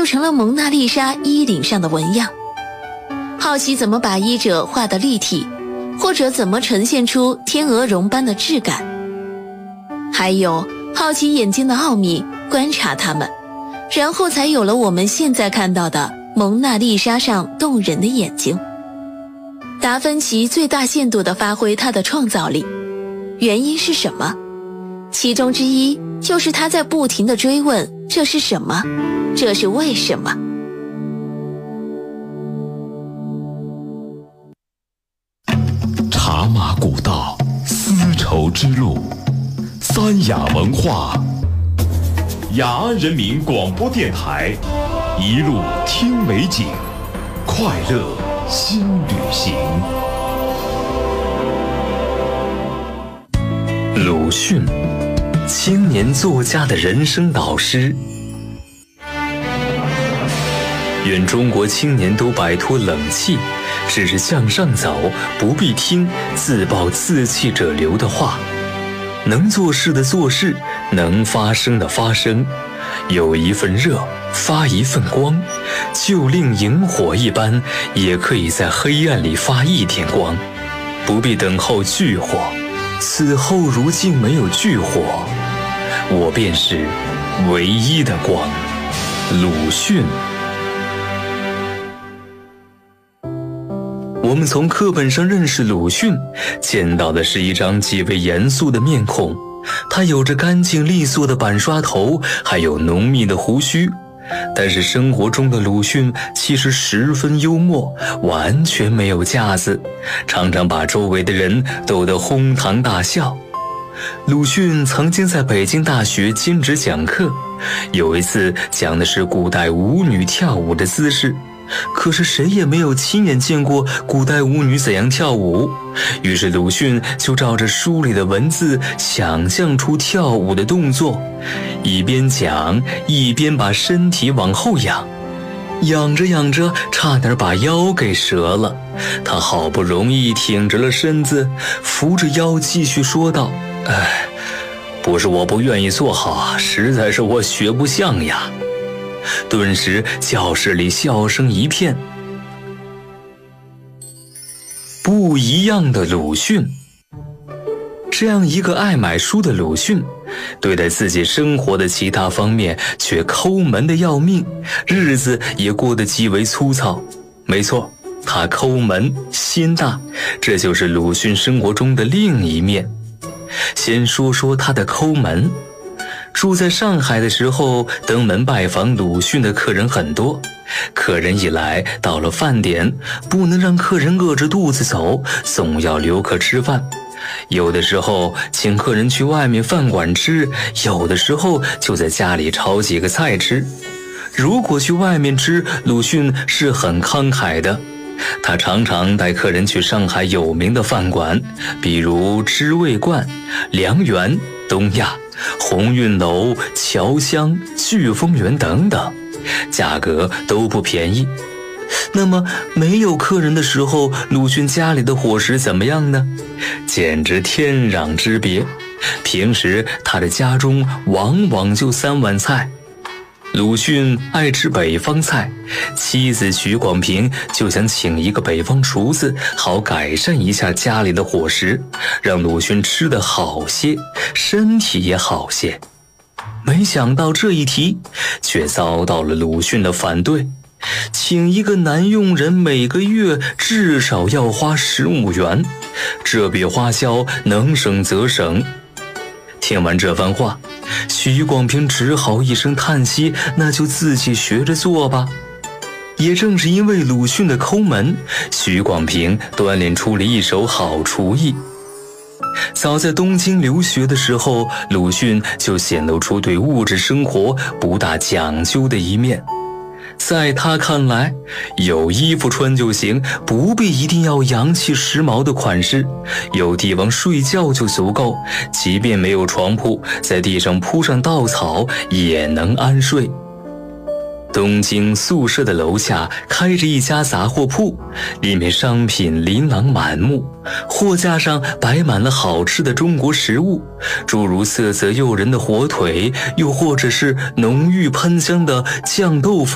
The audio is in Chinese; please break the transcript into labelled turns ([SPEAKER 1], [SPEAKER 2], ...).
[SPEAKER 1] 成了蒙娜丽莎衣领上的纹样。好奇怎么把衣褶画得立体，或者怎么呈现出天鹅绒般的质感。还有好奇眼睛的奥秘，观察它们，然后才有了我们现在看到的蒙娜丽莎上动人的眼睛。达芬奇最大限度地发挥他的创造力，原因是什么？其中之一就是他在不停地追问：这是什么？这是为什么？
[SPEAKER 2] 茶马古道，丝绸之路，三雅文化，雅安人民广播电台，一路听美景，快乐新旅行。
[SPEAKER 3] 鲁迅，青年作家的人生导师。愿中国青年都摆脱冷气，只是向上走，不必听自暴自弃者流的话。能做事的做事，能发声的发声，有一份热，发一份光，就令萤火一般，也可以在黑暗里发一点光，不必等候炬火。此后如竟没有炬火，我便是唯一的光。鲁迅。我们从课本上认识鲁迅，见到的是一张极为严肃的面孔，他有着干净利索的板刷头，还有浓密的胡须。但是生活中的鲁迅其实十分幽默，完全没有架子，常常把周围的人逗得哄堂大笑。鲁迅曾经在北京大学兼职讲课，有一次讲的是古代舞女跳舞的姿势，可是谁也没有亲眼见过古代舞女怎样跳舞，于是鲁迅就照着书里的文字想象出跳舞的动作，一边讲一边把身体往后仰，仰着仰着差点把腰给折了。他好不容易挺直了身子，扶着腰继续说道：不是我不愿意做好，实在是我学不像呀。顿时教室里笑声一片。不一样的鲁迅。这样一个爱买书的鲁迅，对待自己生活的其他方面却抠门的要命，日子也过得极为粗糙。没错，他抠门心大，这就是鲁迅生活中的另一面。先说说他的抠门。住在上海的时候，登门拜访鲁迅的客人很多。客人一来，到了饭点，不能让客人饿着肚子走，总要留客吃饭。有的时候请客人去外面饭馆吃，有的时候就在家里炒几个菜吃。如果去外面吃，鲁迅是很慷慨的。他常常带客人去上海有名的饭馆，比如知味观、良缘、东亚、鸿运楼、侨香、聚丰园等等，价格都不便宜。那么没有客人的时候，鲁迅家里的伙食怎么样呢？简直天壤之别。平时他的家中往往就3碗菜。鲁迅爱吃北方菜，妻子许广平就想请一个北方厨子，好改善一下家里的伙食，让鲁迅吃得好些，身体也好些。没想到这一提，却遭到了鲁迅的反对。请一个男佣人每个月至少要花15元，这笔花销能省则省。听完这番话，许广平只好一声叹息，那就自己学着做吧。也正是因为鲁迅的抠门，许广平锻炼出了一手好厨艺。早在东京留学的时候，鲁迅就显露出对物质生活不大讲究的一面。在他看来，有衣服穿就行，不必一定要洋气时髦的款式，有地方睡觉就足够，即便没有床铺，在地上铺上稻草也能安睡。东京宿舍的楼下开着一家杂货铺，里面商品琳琅满目，货架上摆满了好吃的中国食物，诸如色泽诱人的火腿，又或者是浓郁喷香的酱豆腐。